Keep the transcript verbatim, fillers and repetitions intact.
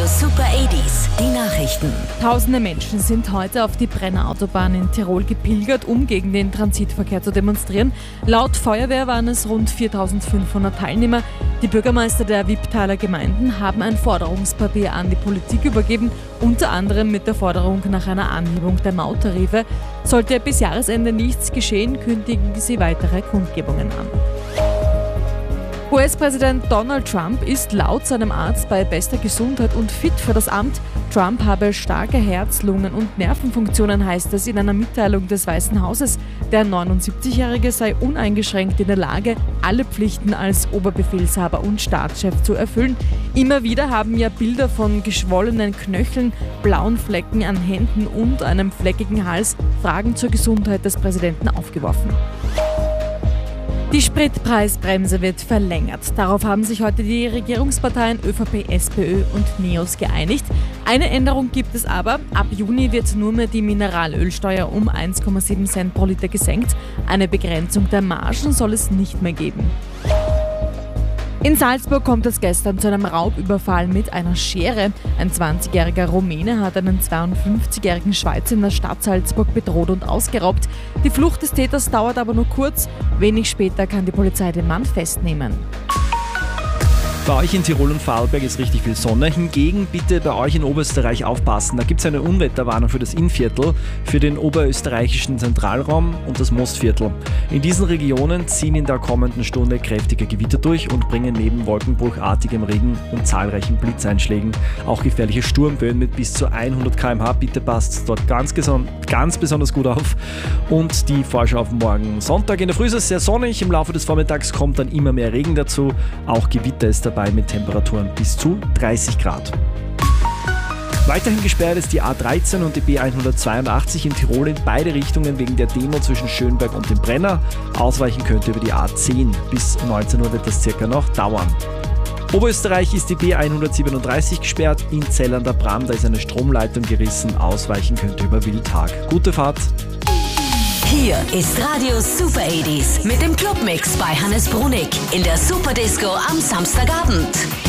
Super achtziger, die Nachrichten. Tausende Menschen sind heute auf die Brenner Autobahn in Tirol gepilgert, um gegen den Transitverkehr zu demonstrieren. Laut Feuerwehr waren es rund viertausendfünfhundert Teilnehmer. Die Bürgermeister der Wipptaler Gemeinden haben ein Forderungspapier an die Politik übergeben, unter anderem mit der Forderung nach einer Anhebung der Mauttarife. Sollte bis Jahresende nichts geschehen, kündigen sie weitere Kundgebungen an. U S-Präsident Donald Trump ist laut seinem Arzt bei bester Gesundheit und fit für das Amt. Trump habe starke Herz-, Lungen- und Nervenfunktionen, heißt es in einer Mitteilung des Weißen Hauses. Der neunundsiebzigjährige sei uneingeschränkt in der Lage, alle Pflichten als Oberbefehlshaber und Staatschef zu erfüllen. Immer wieder haben ja Bilder von geschwollenen Knöcheln, blauen Flecken an Händen und einem fleckigen Hals Fragen zur Gesundheit des Präsidenten aufgeworfen. Die Spritpreisbremse wird verlängert. Darauf haben sich heute die Regierungsparteien ÖVP, SPÖ und NEOS geeinigt. Eine Änderung gibt es aber. Ab Juni wird nur mehr die Mineralölsteuer um eins Komma sieben Cent pro Liter gesenkt. Eine Begrenzung der Margen soll es nicht mehr geben. In Salzburg kommt es gestern zu einem Raubüberfall mit einer Schere. Ein zwanzigjähriger Rumäne hat einen zweiundfünfzigjährigen Schweizer in der Stadt Salzburg bedroht und ausgeraubt. Die Flucht des Täters dauert aber nur kurz. Wenig später kann die Polizei den Mann festnehmen. Bei euch in Tirol und Vorarlberg ist richtig viel Sonne. Hingegen bitte bei euch in Oberösterreich aufpassen. Da gibt es eine Unwetterwarnung für das Innviertel, für den oberösterreichischen Zentralraum und das Mostviertel. In diesen Regionen ziehen in der kommenden Stunde kräftige Gewitter durch und bringen neben wolkenbruchartigem Regen und zahlreichen Blitzeinschlägen auch gefährliche Sturmböen mit bis zu hundert Kilometer pro Stunde. Bitte passt dort ganz, geson- ganz besonders gut auf. Und die Vorschau auf morgen Sonntag. In der Früh ist es sehr sonnig, im Laufe des Vormittags kommt dann immer mehr Regen dazu. Auch Gewitter ist dabei mit Temperaturen bis zu dreißig Grad. Weiterhin gesperrt ist die A dreizehn und die B hundertzweiundachtzig in Tirol in beide Richtungen wegen der Demo zwischen Schönberg und dem Brenner. Ausweichen könnte über die A zehn. Bis neunzehn Uhr wird das circa noch dauern. Oberösterreich ist die B hundertsiebenunddreißig gesperrt. In Zell an der Bram, da ist eine Stromleitung gerissen. Ausweichen könnte über Wildhag. Gute Fahrt! Hier ist Radio Super achtziger mit dem Clubmix bei Hannes Brunig in der Superdisco am Samstagabend.